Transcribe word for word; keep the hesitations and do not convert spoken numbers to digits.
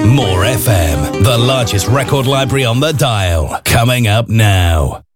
More F M, the largest record library on the dial. Coming up now.